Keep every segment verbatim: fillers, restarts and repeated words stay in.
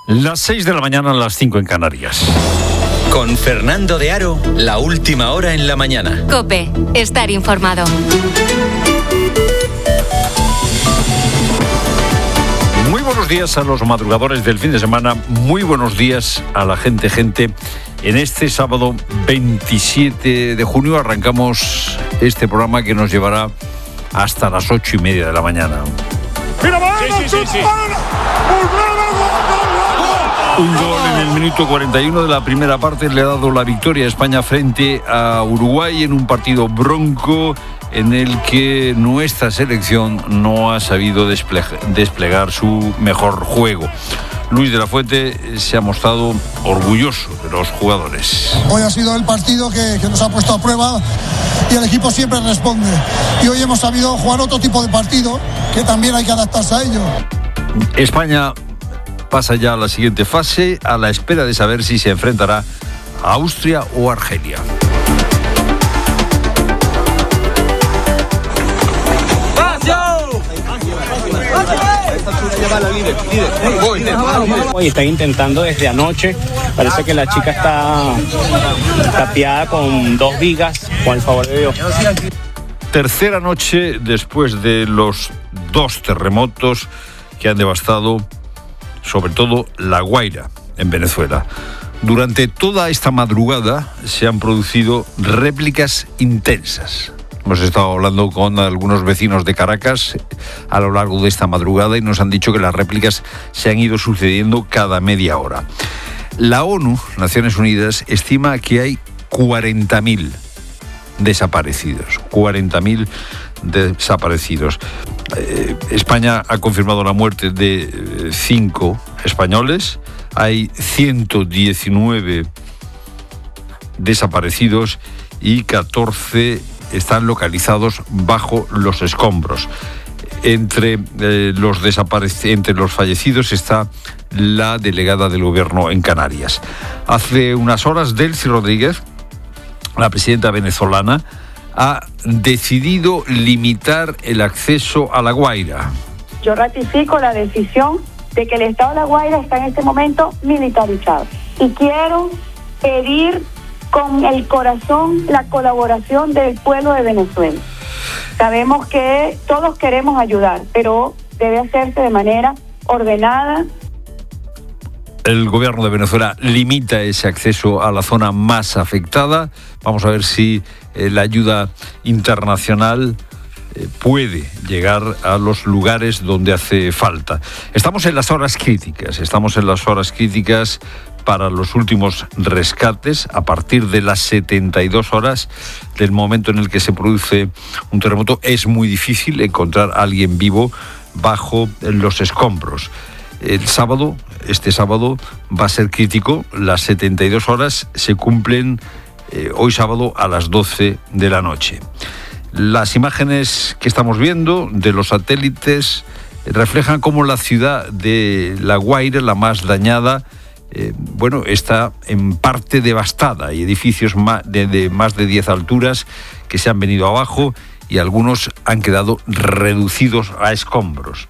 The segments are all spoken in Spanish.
Las seis de la mañana, las cinco en Canarias. Con Fernando de Aro, la última hora en la mañana. COPE, estar informado. Muy buenos días a los madrugadores del fin de semana. Muy buenos días a la gente, gente. En este sábado veintisiete de junio arrancamos este programa que nos llevará hasta las ocho y media de la mañana. ¡Mira, sí, sí, sí, sí. Un gol en el minuto cuarenta y uno de la primera parte le ha dado la victoria a España frente a Uruguay en un partido bronco en el que nuestra selección no ha sabido desple- desplegar su mejor juego. Luis de la Fuente se ha mostrado orgulloso de los jugadores. Hoy ha sido el partido que, que nos ha puesto a prueba y el equipo siempre responde. Y hoy hemos sabido jugar otro tipo de partido que también hay que adaptarse a ello. España pasa ya a la siguiente fase a la espera de saber si se enfrentará a Austria o Argelia. Y están intentando desde anoche. Parece que la chica está tapiada con dos vigas, con el favor de Dios. Tercera noche después de los dos terremotos que han devastado sobre todo La Guaira, en Venezuela. Durante toda esta madrugada se han producido réplicas intensas. Hemos estado hablando con algunos vecinos de Caracas a lo largo de esta madrugada y nos han dicho que las réplicas se han ido sucediendo cada media hora. La ONU, Naciones Unidas, estima que hay cuarenta mil desaparecidos. cuarenta mil desaparecidos. Eh, España ha confirmado la muerte de eh, cinco españoles. Hay ciento diecinueve desaparecidos y catorce están localizados bajo los escombros. Entre, eh, los desaparec- entre los fallecidos está la delegada del gobierno en Canarias. Hace unas horas, Delcy Rodríguez, la presidenta venezolana, ha decidido limitar el acceso a La Guaira. Yo ratifico la decisión de que el estado de La Guaira está en este momento militarizado. Y quiero pedir con el corazón la colaboración del pueblo de Venezuela. Sabemos que todos queremos ayudar, pero debe hacerse de manera ordenada. El gobierno de Venezuela limita ese acceso a la zona más afectada. Vamos a ver si eh, la ayuda internacional eh, puede llegar a los lugares donde hace falta. Estamos en las horas críticas, estamos en las horas críticas para los últimos rescates a partir de las setenta y dos horas del momento en el que se produce un terremoto. Es muy difícil encontrar a alguien vivo bajo los escombros. El sábado, este sábado, va a ser crítico. Las setenta y dos horas se cumplen eh, hoy sábado a las doce de la noche. Las imágenes que estamos viendo de los satélites reflejan cómo la ciudad de La Guaira, la más dañada, eh, bueno, está en parte devastada. Hay edificios ma- de, de más de diez alturas que se han venido abajo y algunos han quedado reducidos a escombros.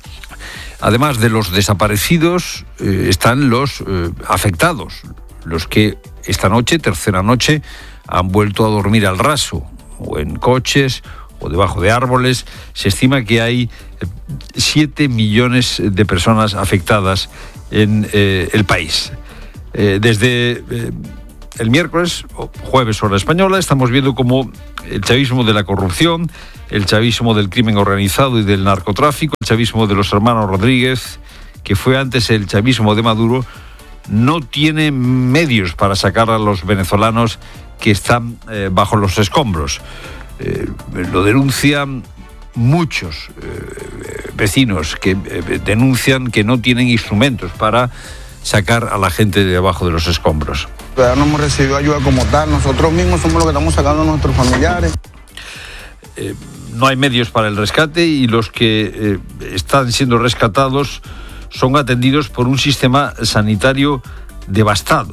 Además de los desaparecidos, eh, están los eh, afectados, los que esta noche, tercera noche, han vuelto a dormir al raso, o en coches, o debajo de árboles. Se estima que hay siete millones de personas afectadas en eh, el país. Eh, desde eh, el miércoles, o jueves hora española, estamos viendo cómo el chavismo de la corrupción, el chavismo del crimen organizado y del narcotráfico, el chavismo de los hermanos Rodríguez, que fue antes el chavismo de Maduro, no tiene medios para sacar a los venezolanos que están eh, bajo los escombros. Eh, lo denuncian muchos eh, vecinos que eh, denuncian que no tienen instrumentos para sacar a la gente de abajo de los escombros. Todavía no hemos recibido ayuda como tal, nosotros mismos somos los que estamos sacando a nuestros familiares. Eh, no hay medios para el rescate y los que eh, están siendo rescatados son atendidos por un sistema sanitario devastado.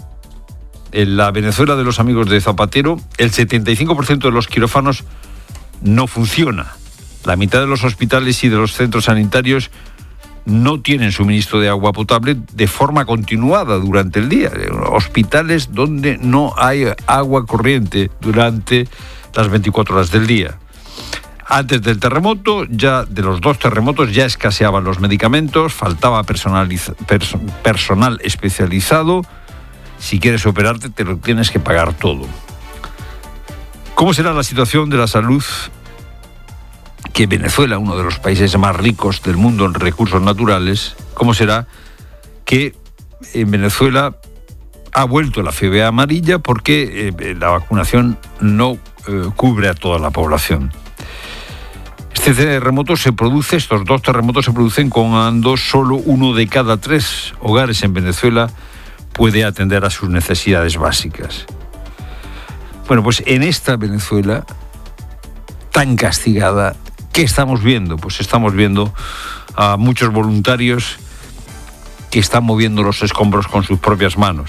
En la Venezuela de los amigos de Zapatero, el setenta y cinco por ciento de los quirófanos no funciona. La mitad de los hospitales y de los centros sanitarios no tienen suministro de agua potable de forma continuada durante el día. Hospitales donde no hay agua corriente durante las veinticuatro horas del día. Antes del terremoto, ya de los dos terremotos, ya escaseaban los medicamentos, faltaba personaliz- perso- personal especializado. Si quieres operarte, te lo tienes que pagar todo. ¿Cómo será la situación de la salud que Venezuela, uno de los países más ricos del mundo en recursos naturales, cómo será que en Venezuela ha vuelto la fiebre amarilla porque eh, la vacunación no eh, cubre a toda la población? Este terremoto se produce, estos dos terremotos se producen cuando solo uno de cada tres hogares en Venezuela puede atender a sus necesidades básicas. Bueno, pues en esta Venezuela tan castigada, ¿qué estamos viendo? Pues estamos viendo a muchos voluntarios que están moviendo los escombros con sus propias manos.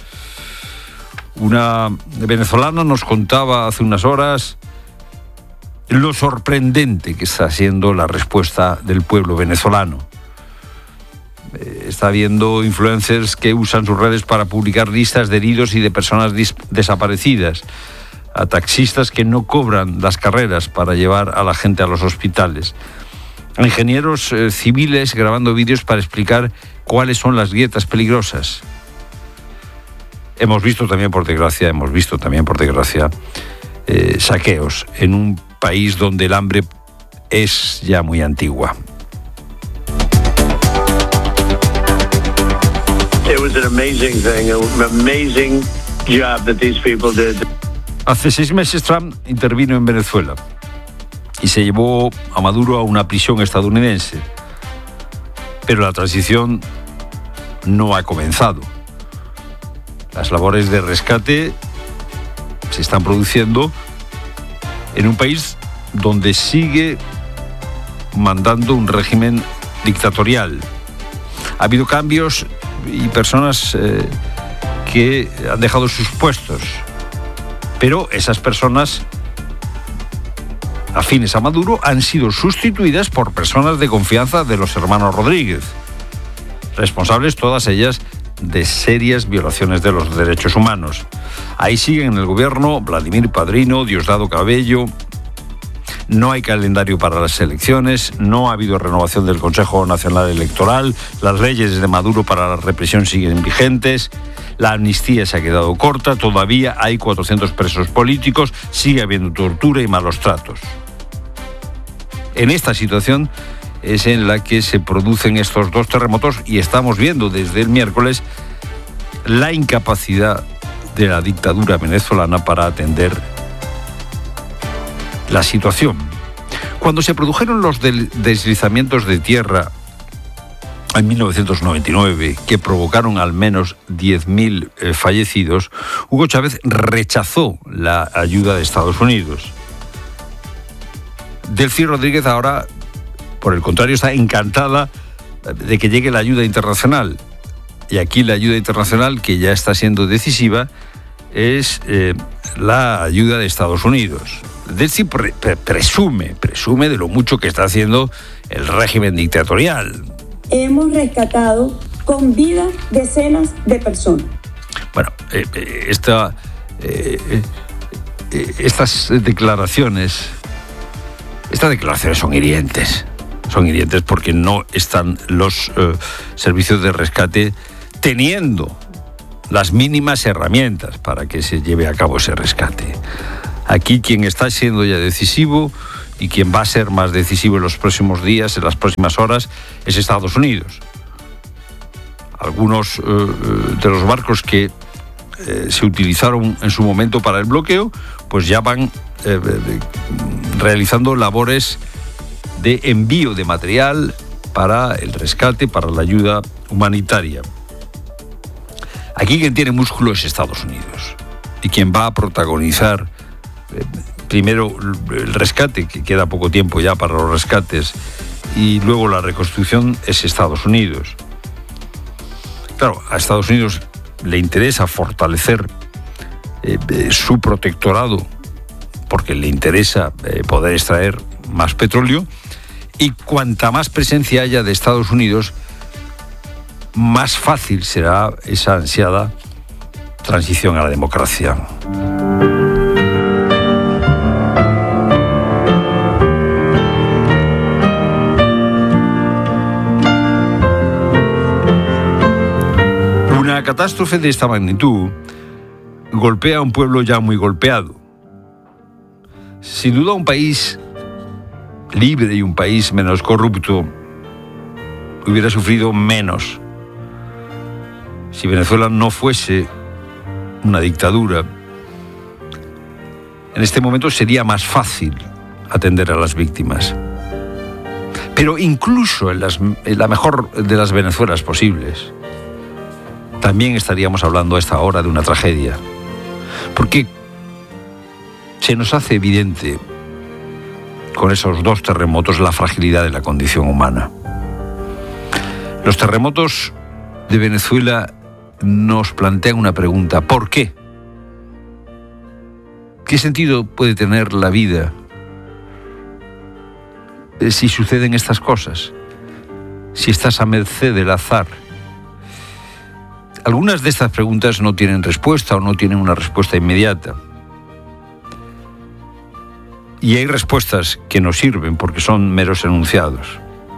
Una venezolana nos contaba hace unas horas lo sorprendente que está siendo la respuesta del pueblo venezolano. Está viendo influencers que usan sus redes para publicar listas de heridos y de personas dis- desaparecidas, a taxistas que no cobran las carreras para llevar a la gente a los hospitales, a ingenieros eh, civiles grabando vídeos para explicar cuáles son las grietas peligrosas. Hemos visto también, por desgracia, hemos visto también, por desgracia, eh, saqueos en un país donde el hambre es ya muy antigua. It was an amazing thing, an amazing job that these people did. Hace seis meses Trump intervino en Venezuela y se llevó a Maduro a una prisión estadounidense. Pero la transición no ha comenzado. Las labores de rescate se están produciendo en un país donde sigue mandando un régimen dictatorial. Ha habido cambios y personas eh, que han dejado sus puestos. Pero esas personas afines a Maduro han sido sustituidas por personas de confianza de los hermanos Rodríguez, responsables todas ellas de serias violaciones de los derechos humanos. Ahí siguen en el gobierno Vladimir Padrino, Diosdado Cabello. No hay calendario para las elecciones, no ha habido renovación del Consejo Nacional Electoral, las leyes de Maduro para la represión siguen vigentes, la amnistía se ha quedado corta, todavía hay cuatrocientos presos políticos, sigue habiendo tortura y malos tratos. En esta situación es en la que se producen estos dos terremotos y estamos viendo desde el miércoles la incapacidad de la dictadura venezolana para atender la situación. Cuando se produjeron los deslizamientos de tierra en mil novecientos noventa y nueve, que provocaron al menos diez mil eh, fallecidos, Hugo Chávez rechazó la ayuda de Estados Unidos. Delcy Rodríguez ahora, por el contrario, está encantada de que llegue la ayuda internacional. Y aquí la ayuda internacional, que ya está siendo decisiva, es eh, la ayuda de Estados Unidos. Delcy pre- pre- presume, presume de lo mucho que está haciendo el régimen dictatorial. Hemos rescatado con vida decenas de personas. Bueno, eh, eh, esta, eh, eh, estas declaraciones, estas declaraciones son hirientes. Son hirientes porque no están los eh, servicios de rescate teniendo las mínimas herramientas para que se lleve a cabo ese rescate. Aquí quien está siendo ya decisivo y quien va a ser más decisivo en los próximos días, en las próximas horas, es Estados Unidos. Algunos eh, de los barcos que eh, se utilizaron en su momento para el bloqueo, pues ya van eh, realizando labores de envío de material para el rescate, para la ayuda humanitaria. Aquí quien tiene músculo es Estados Unidos. Y quien va a protagonizar eh, primero el rescate, que queda poco tiempo ya para los rescates, y luego la reconstrucción, es Estados Unidos. Claro, a Estados Unidos le interesa fortalecer eh, su protectorado porque le interesa eh, poder extraer más petróleo, Y cuanta más presencia haya de Estados Unidos, más fácil será esa ansiada transición a la democracia. Una catástrofe de esta magnitud golpea a un pueblo ya muy golpeado. Sin duda un país libre y un país menos corrupto hubiera sufrido menos si Venezuela no fuese una dictadura. En este momento sería más fácil atender a las víctimas. Pero incluso en, las, en la mejor de las Venezuelas posibles, también estaríamos hablando a esta hora de una tragedia. Porque se nos hace evidente con esos dos terremotos la fragilidad de la condición humana. Los terremotos de Venezuela nos plantean una pregunta: ¿por qué? ¿Qué sentido puede tener la vida si suceden estas cosas? Si estás a merced del azar. Algunas de estas preguntas no tienen respuesta o no tienen una respuesta inmediata. Y hay respuestas que no sirven porque son meros enunciados.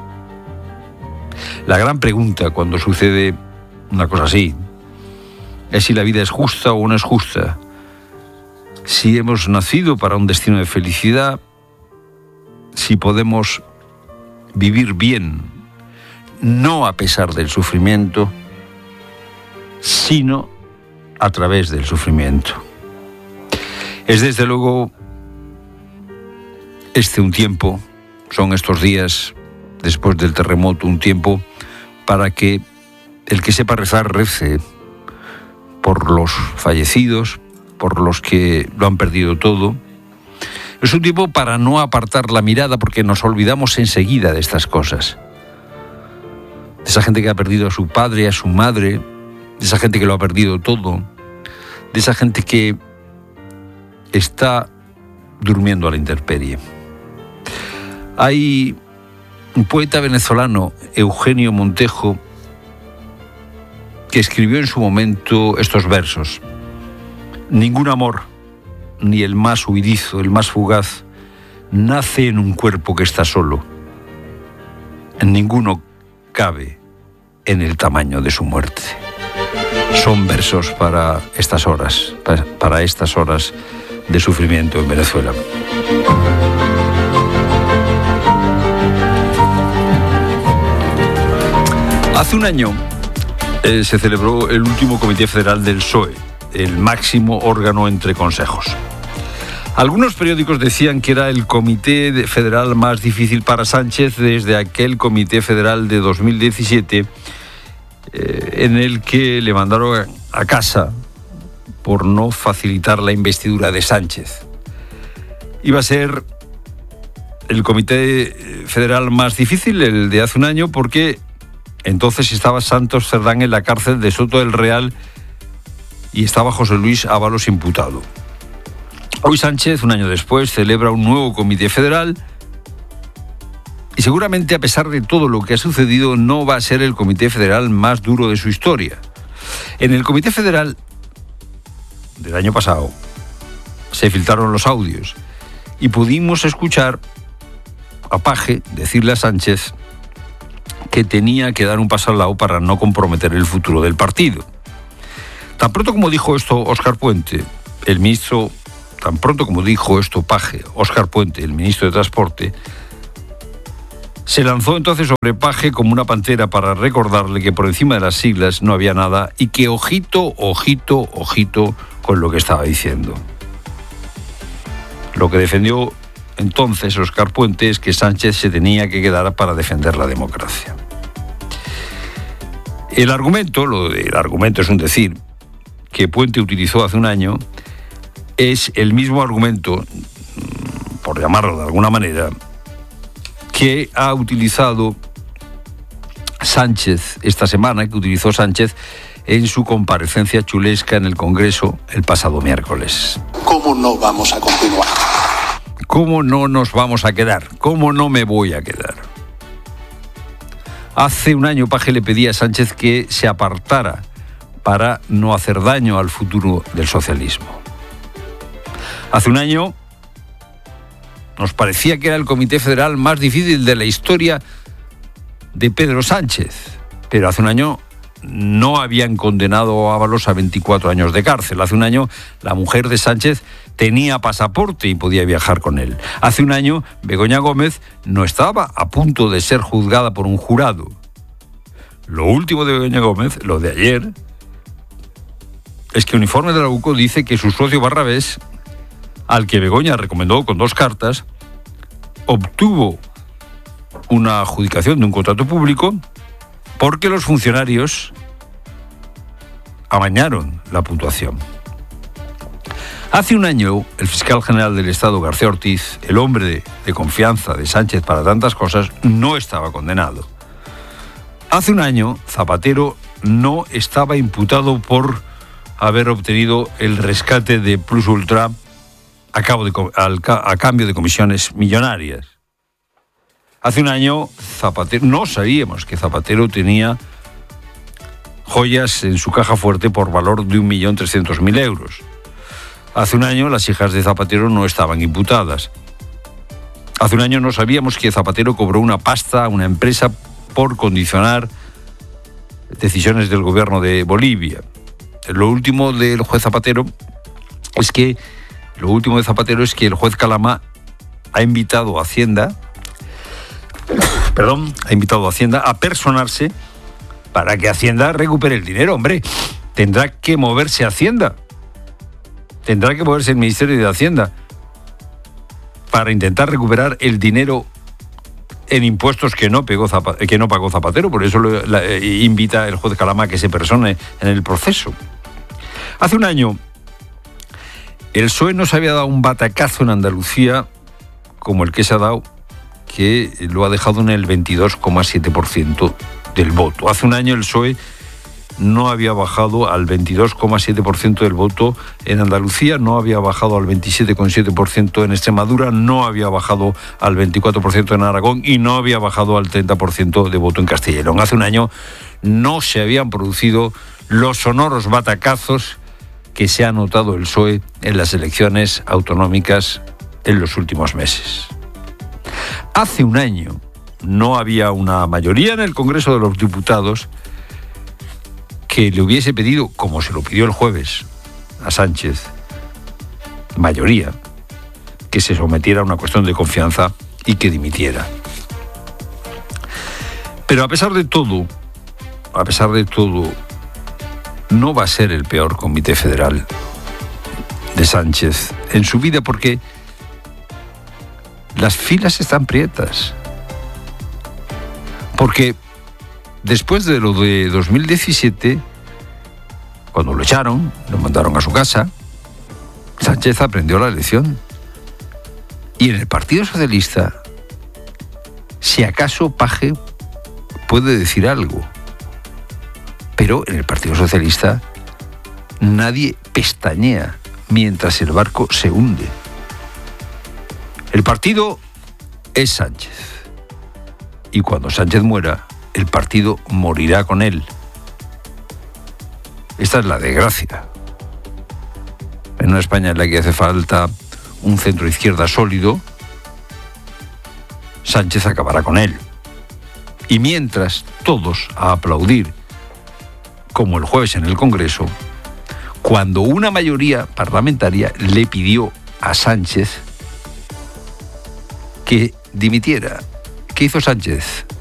La gran pregunta cuando sucede una cosa así es si la vida es justa o no es justa. Si hemos nacido para un destino de felicidad, si podemos vivir bien, no a pesar del sufrimiento, sino a través del sufrimiento. Es desde luego este un tiempo, son estos días después del terremoto, un tiempo para que el que sepa rezar rece por los fallecidos, por los que lo han perdido todo. Es un tiempo para no apartar la mirada porque nos olvidamos enseguida de estas cosas. De esa gente que ha perdido a su padre, a su madre, de esa gente que lo ha perdido todo, de esa gente que está durmiendo a la intemperie. Hay un poeta venezolano, Eugenio Montejo, que escribió en su momento estos versos: ningún amor, ni el más huidizo, el más fugaz, nace en un cuerpo que está solo. En ninguno cabe en el tamaño de su muerte. Son versos para estas horas, para estas horas de sufrimiento en Venezuela. Hace un año eh, se celebró el último Comité Federal del P S O E, el máximo órgano entre consejos. Algunos periódicos decían que era el comité federal más difícil para Sánchez desde aquel Comité Federal de dos mil diecisiete, eh, en el que le mandaron a casa por no facilitar la investidura de Sánchez. Iba a ser el comité federal más difícil, el de hace un año, porque entonces estaba Santos Cerdán en la cárcel de Soto del Real y estaba José Luis Ábalos imputado. Hoy Sánchez, un año después, celebra un nuevo comité federal y seguramente, a pesar de todo lo que ha sucedido, no va a ser el comité federal más duro de su historia. En el comité federal del año pasado se filtraron los audios y pudimos escuchar a Paje decirle a Sánchez que tenía que dar un paso al lado para no comprometer el futuro del partido. Tan pronto como dijo esto Óscar Puente, el ministro, tan pronto como dijo esto Paje, Óscar Puente, el ministro de Transporte, se lanzó entonces sobre Paje como una pantera para recordarle que por encima de las siglas no había nada y que ojito, ojito, ojito con lo que estaba diciendo. Lo que defendió entonces Óscar Puente es que Sánchez se tenía que quedar para defender la democracia. El argumento, lo del argumento es un decir, que Puente utilizó hace un año, es el mismo argumento, por llamarlo de alguna manera, que ha utilizado Sánchez esta semana, que utilizó Sánchez en su comparecencia chulesca en el Congreso el pasado miércoles. ¿Cómo no vamos a continuar? ¿Cómo no nos vamos a quedar? ¿Cómo no me voy a quedar? Hace un año Page le pedía a Sánchez que se apartara para no hacer daño al futuro del socialismo. Hace un año nos parecía que era el Comité Federal más difícil de la historia de Pedro Sánchez, pero hace un año no habían condenado a Ábalos a veinticuatro años de cárcel. Hace un año la mujer de Sánchez tenía pasaporte y podía viajar con él. Hace un año Begoña Gómez no estaba a punto de ser juzgada por un jurado. Lo último de Begoña Gómez, lo de ayer, es que un informe de la U C O dice que su socio Barrabés, al que Begoña recomendó con dos cartas, obtuvo una adjudicación de un contrato público porque los funcionarios amañaron la puntuación. Hace un año, el fiscal general del Estado, García Ortiz, el hombre de, de confianza de Sánchez para tantas cosas, no estaba condenado. Hace un año, Zapatero no estaba imputado por haber obtenido el rescate de Plus Ultra a, cabo de, al, a cambio de comisiones millonarias. Hace un año, Zapatero, no sabíamos que Zapatero tenía joyas en su caja fuerte por valor de un millón trescientos mil euros. Hace un año, las hijas de Zapatero no estaban imputadas. Hace un año no sabíamos que Zapatero cobró una pasta a una empresa por condicionar decisiones del gobierno de Bolivia. Lo último del juez Zapatero es que lo último de Zapatero es que el juez Calama ha invitado a Hacienda Perdón, ha invitado a Hacienda a personarse para que Hacienda recupere el dinero. Hombre, tendrá que moverse Hacienda. Tendrá que moverse el Ministerio de Hacienda para intentar recuperar el dinero en impuestos que no, pegó Zapatero, que no pagó Zapatero. Por eso lo, la, eh, invita el juez Calama a que se persone en el proceso. Hace un año, el P S O E no se había dado un batacazo en Andalucía como el que se ha dado, que lo ha dejado en el veintidós coma siete por ciento del voto. Hace un año el P S O E no había bajado al veintidós coma siete por ciento del voto en Andalucía, no había bajado al veintisiete coma siete por ciento en Extremadura, no había bajado al veinticuatro por ciento en Aragón y no había bajado al treinta por ciento de voto en Castilla y León. Hace un año no se habían producido los sonoros batacazos que se ha notado el P S O E en las elecciones autonómicas en los últimos meses. Hace un año no había una mayoría en el Congreso de los Diputados que le hubiese pedido, como se lo pidió el jueves a Sánchez, mayoría, que se sometiera a una cuestión de confianza y que dimitiera. Pero a pesar de todo, a pesar de todo, no va a ser el peor Comité Federal de Sánchez en su vida, porque las filas están prietas. Porque después de lo de dos mil diecisiete, cuando lo echaron, lo mandaron a su casa, Sánchez aprendió la lección. Y en el Partido Socialista, si acaso Page puede decir algo, pero en el Partido Socialista nadie pestañea mientras el barco se hunde. El partido es Sánchez. Y cuando Sánchez muera, el partido morirá con él. Esta es la desgracia. En una España en la que hace falta un centro izquierda sólido, Sánchez acabará con él. Y mientras todos a aplaudir, como el jueves en el Congreso, cuando una mayoría parlamentaria le pidió a Sánchez que dimitiera. ¿Qué hizo Sánchez?